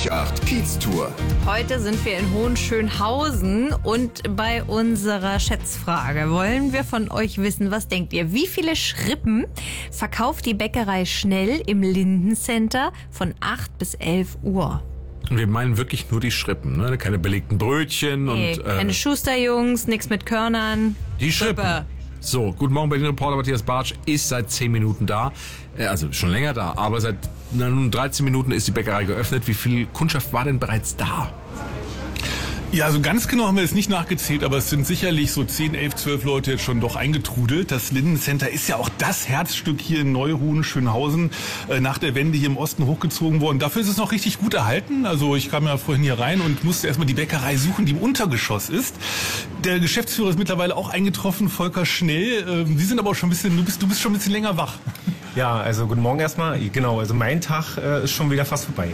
88.8 Kiez-Tour. Heute sind wir in Hohenschönhausen und bei unserer Schätzfrage wollen wir von euch wissen, was denkt ihr? Wie viele Schrippen verkauft die Bäckerei Schnell im Lindencenter von 8 bis 11 Uhr? Und wir meinen wirklich nur die Schrippen, ne? Keine belegten Brötchen Nee, und keine Schusterjungs, nichts mit Körnern. die Schrippen. So, guten Morgen, Berlin-Reporter Matthias Bartsch ist seit 10 Minuten da. Also schon länger da, aber seit nun 13 Minuten ist die Bäckerei geöffnet. Wie viel Kundschaft war denn bereits da? Ja, also ganz genau haben wir jetzt nicht nachgezählt, aber es sind sicherlich so 10, 11, 12 Leute jetzt schon doch eingetrudelt. Das Lindencenter ist ja auch das Herzstück hier in Neu-Hohenschönhausen, nach der Wende hier im Osten hochgezogen worden. Dafür ist es noch richtig gut erhalten. Also ich kam ja vorhin hier rein und musste erstmal die Bäckerei suchen, die im Untergeschoss ist. Der Geschäftsführer ist mittlerweile auch eingetroffen, Volker Schnell. Sie sind aber auch schon ein bisschen, du bist schon ein bisschen länger wach. Ja, also guten Morgen erstmal. Genau, also mein Tag ist schon wieder fast vorbei.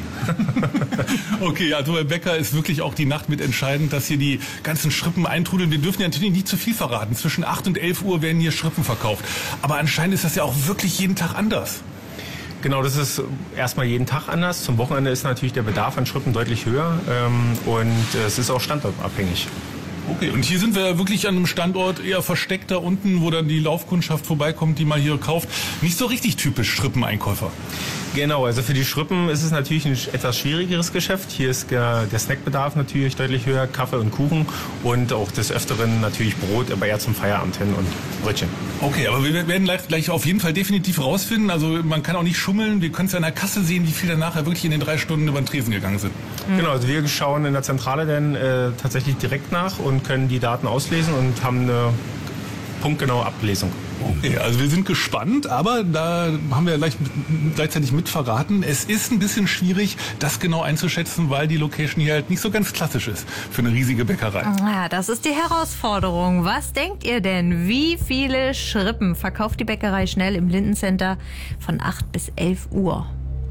Okay, also bei Bäcker ist wirklich auch die Nacht mit entscheidend, dass hier die ganzen Schrippen eintrudeln. Wir dürfen ja natürlich nicht zu viel verraten. Zwischen 8 und 11 Uhr werden hier Schrippen verkauft. Aber anscheinend ist das ja auch wirklich jeden Tag anders. Genau, das ist erstmal jeden Tag anders. Zum Wochenende ist natürlich der Bedarf an Schrippen deutlich höher und es ist auch standortabhängig. Okay, und hier sind wir wirklich an einem Standort eher versteckt da unten, wo dann die Laufkundschaft vorbeikommt, die mal hier kauft. Nicht so richtig typisch Schrippen-Einkäufer. Genau, also für die Schrippen ist es natürlich ein etwas schwierigeres Geschäft. Hier ist der Snackbedarf natürlich deutlich höher, Kaffee und Kuchen und auch des Öfteren natürlich Brot, aber eher zum Feierabend hin und Brötchen. Okay, aber wir werden gleich auf jeden Fall definitiv rausfinden. Also man kann auch nicht schummeln. Wir können es ja an der Kasse sehen, wie viel dann nachher wirklich in den 3 Stunden über den Tresen gegangen sind. Genau, also wir schauen in der Zentrale dann tatsächlich direkt nach und können die Daten auslesen und haben eine punktgenaue Ablesung. Okay, also wir sind gespannt, aber da haben wir gleichzeitig mit verraten. Es ist ein bisschen schwierig, das genau einzuschätzen, weil die Location hier halt nicht so ganz klassisch ist für eine riesige Bäckerei. Ja, das ist die Herausforderung. Was denkt ihr denn? Wie viele Schrippen verkauft die Bäckerei Schnell im Lindencenter von 8 bis 11 Uhr?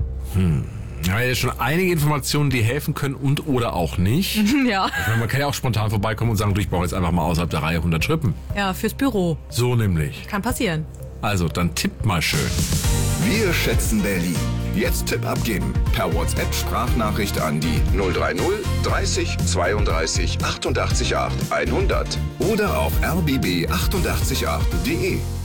Ja, jetzt schon einige Informationen, die helfen können und oder auch nicht. Ja. Ich meine, man kann ja auch spontan vorbeikommen und sagen, du, ich brauche jetzt einfach mal außerhalb der Reihe 100 Schrippen. Ja, fürs Büro. So nämlich. Kann passieren. Also, dann tippt mal schön. Wir schätzen Berlin. Jetzt Tipp abgeben. Per WhatsApp-Sprachnachricht an die 030 30 32 88 8 100 oder auf rbb888.de.